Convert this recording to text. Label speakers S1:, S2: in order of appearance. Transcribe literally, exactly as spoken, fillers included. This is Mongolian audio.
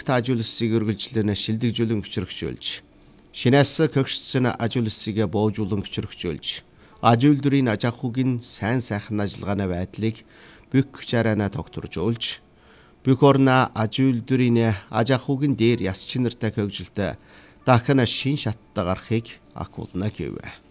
S1: Ажилтнуудад ажил улсыг үргэлжлэн шилдэгжүүлэн хүчрхжүүлж, шинээс көгшсөн ажил улсыг боожуулан хүчрхжүүлж, ажил үйлдвэрийн аж ахуйн сайн сайхан ажиллагааны байдлыг бүх чарайна тогтворжуулж, бүх орна ажил үйлдвэрийн аж ахуйн дээр яс чинартай хөгжилтэй дахин шин шаттай гарахыг акуулна гэв.